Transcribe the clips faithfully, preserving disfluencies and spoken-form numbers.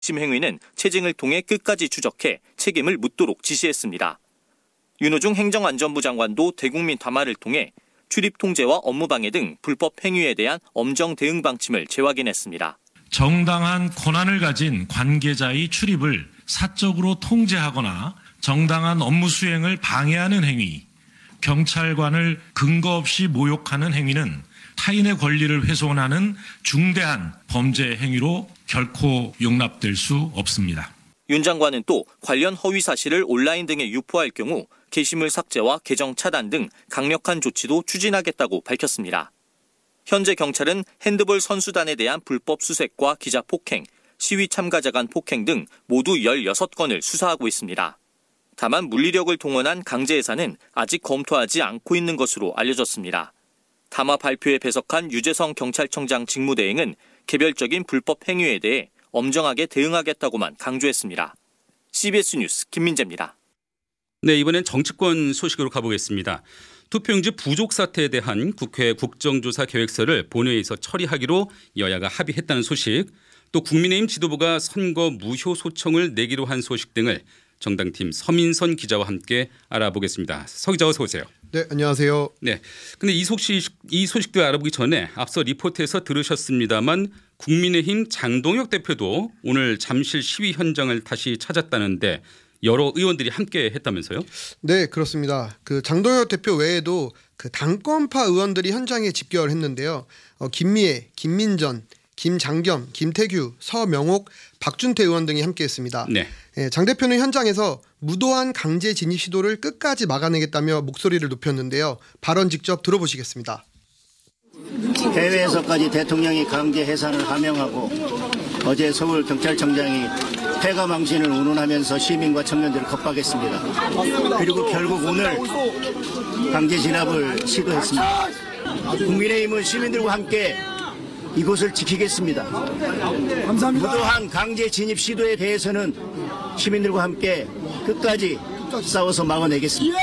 심 행위는 체증을 통해 끝까지 추적해 책임을 묻도록 지시했습니다. 윤호중 행정안전부 장관도 대국민 담화를 통해 출입 통제와 업무 방해 등 불법 행위에 대한 엄정 대응 방침을 재확인했습니다. 정당한 권한을 가진 관계자의 출입을 사적으로 통제하거나 정당한 업무 수행을 방해하는 행위, 경찰관을 근거 없이 모욕하는 행위는 타인의 권리를 훼손하는 중대한 범죄 행위로 결코 용납될 수 없습니다. 윤 장관은 또 관련 허위 사실을 온라인 등에 유포할 경우 게시물 삭제와 계정 차단 등 강력한 조치도 추진하겠다고 밝혔습니다. 현재 경찰은 핸드볼 선수단에 대한 불법 수색과 기자 폭행, 시위 참가자 간 폭행 등 모두 열여섯 건을 수사하고 있습니다. 다만 물리력을 동원한 강제 해산은 아직 검토하지 않고 있는 것으로 알려졌습니다. 담화 발표에 배석한 유재성 경찰청장 직무대행은 개별적인 불법 행위에 대해 엄정하게 대응하겠다고만 강조했습니다. 씨비에스 뉴스 김민재입니다. 네, 이번엔 정치권 소식으로 가보겠습니다. 투표용지 부족 사태에 대한 국회 국정조사 계획서를 본회의에서 처리하기로 여야가 합의했다는 소식, 또 국민의힘 지도부가 선거 무효 소청을 내기로 한 소식 등을 정당팀 서민선 기자와 함께 알아보겠습니다. 서 기자 어서 오세요. 네, 안녕하세요. 네, 근데 이 소식 이 소식들 알아보기 전에 앞서 리포트에서 들으셨습니다만 국민의힘 장동혁 대표도 오늘 잠실 시위 현장을 다시 찾았다는데 여러 의원들이 함께 했다면서요? 네, 그렇습니다. 그 장동혁 대표 외에도 그 당권파 의원들이 현장에 집결을 했는데요. 어, 김미애, 김민전, 김장겸, 김태규, 서명옥, 박준태 의원 등이 함께했습니다. 네. 예, 장 대표는 현장에서 무도한 강제 진입 시도를 끝까지 막아내겠다며 목소리를 높였는데요. 발언 직접 들어보시겠습니다. 해외에서까지 대통령이 강제 해산을 하명하고 어제 서울 경찰청장이 폐가 망신을 운운하면서 시민과 청년들을 겁박했습니다. 그리고 결국 오늘 강제 진압을 시도했습니다. 국민의힘은 시민들과 함께 이곳을 지키겠습니다. 감사합니다. 무도한 강제 진입 시도에 대해서는 시민들과 함께 끝까지 싸워서 막아내겠습니다.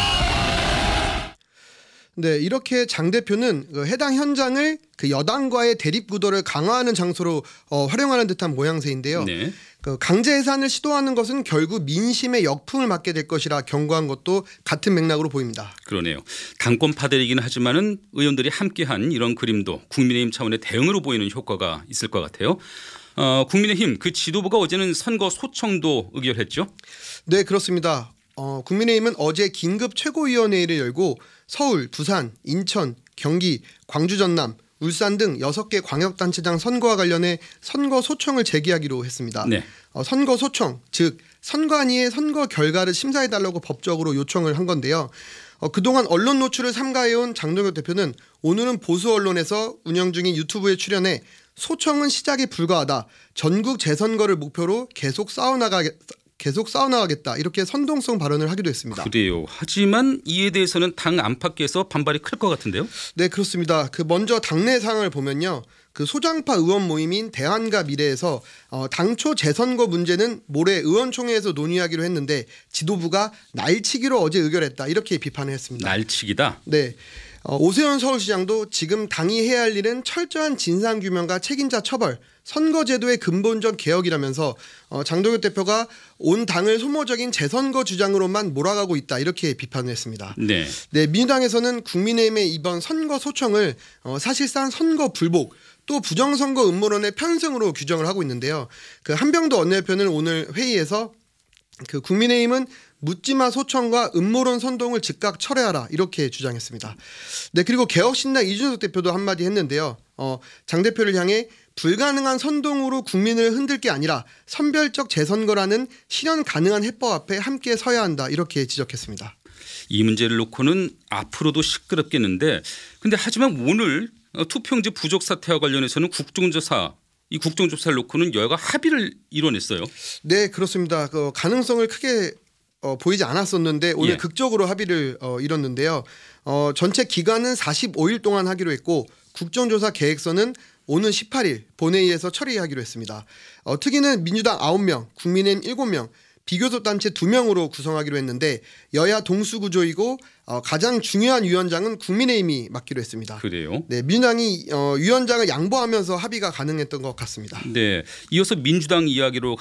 네, 이렇게 장 대표는 해당 현장을 그 여당과의 대립 구도를 강화하는 장소로 어, 활용하는 듯한 모양새인데요. 네. 그 강제 해산을 시도하는 것은 결국 민심의 역풍을 맞게 될 것이라 경고한 것도 같은 맥락으로 보입니다. 그러네요. 당권파들이긴 하지만은 의원들이 함께한 이런 그림도 국민의힘 차원의 대응으로 보이는 효과가 있을 것 같아요. 어, 국민의힘 그 지도부가 어제는 선거 소청도 의결했죠? 네, 그렇습니다. 어, 국민의힘은 어제 긴급 최고위원회의를 열고 서울, 부산, 인천, 경기, 광주 전남, 울산 등 여섯 개 광역단체장 선거와 관련해 선거 소청을 제기하기로 했습니다. 네. 어, 선거 소청, 즉 선관위의 선거 결과를 심사해달라고 법적으로 요청을 한 건데요. 어, 그동안 언론 노출을 삼가해온 장동혁 대표는 오늘은 보수 언론에서 운영 중인 유튜브에 출연해 소청은 시작에 불과하다. 전국 재선거를 목표로 계속 싸워나가겠다. 계속 싸워나가겠다 이렇게 선동성 발언을 하기도 했습니다. 그래요. 하지만 이에 대해서는 당 안팎에서 반발이 클 것 같은데요. 네, 그렇습니다. 그 먼저 당내 상황을 보면요. 그 소장파 의원 모임인 대한과 미래에서 어, 당초 재선거 문제는 모레 의원총회에서 논의하기로 했는데 지도부가 날치기로 어제 의결했다 이렇게 비판을 했습니다. 날치기다. 네. 어, 오세훈 서울시장도 지금 당이 해야 할 일은 철저한 진상규명과 책임자 처벌, 선거제도의 근본적 개혁이라면서 어, 장동혁 대표가 온 당을 소모적인 재선거 주장으로만 몰아가고 있다 이렇게 비판을 했습니다. 네. 네, 민주당에서는 국민의힘의 이번 선거 소청을 어, 사실상 선거 불복 또 부정선거 음모론의 편승으로 규정을 하고 있는데요. 그 한병도 원내대표는 오늘 회의에서 그 국민의힘은 묻지마 소청과 음모론 선동을 즉각 철회하라 이렇게 주장했습니다. 네, 그리고 개혁신당 이준석 대표도 한마디 했는데요. 어, 장 대표를 향해 불가능한 선동으로 국민을 흔들 게 아니라 선별적 재선거라는 실현 가능한 해법 앞에 함께 서야 한다 이렇게 지적했습니다. 이 문제를 놓고는 앞으로도 시끄럽겠는데 근데 하지만 오늘 투표용지 부족 사태와 관련해서는 국정조사 이 국정조사를 놓고는 여야가 합의를 이뤄냈어요. 네, 그렇습니다. 그 가능성을 크게 어, 보이지 않았었는데 오늘 예. 극적으로 합의를 어, 이뤘는데요. 어, 전체 기간은 사십오 일 동안 하기로 했고 국정조사 계획서는 오는 십팔 일 본회의에서 처리하기로 했습니다. 어, 특위는 민주당 아홉 명, 국민의힘 일곱 명, 비교섭 단체 두 명으로 구성하기로 했는데 여야 동수 구조이고 어, 가장 중요한 위원장은 국민의힘이 맡기로 했습니다. 그래요? 네, 민주당이 어, 위원장을 양보하면서 합의가 가능했던 것 같습니다. 네. 이어서 민주당 이야기로